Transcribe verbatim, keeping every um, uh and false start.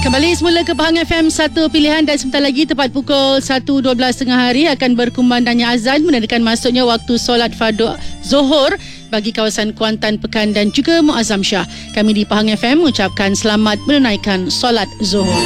Kembali semula ke Pahang F M, satu pilihan, dan sebentar lagi tepat pukul satu dua belas tengah hari akan berkumandangnya azan menandakan masuknya waktu solat fardu Zohor bagi kawasan Kuantan, Pekan dan juga Muazzam Shah. Kami di Pahang F M mengucapkan selamat menunaikan solat Zohor.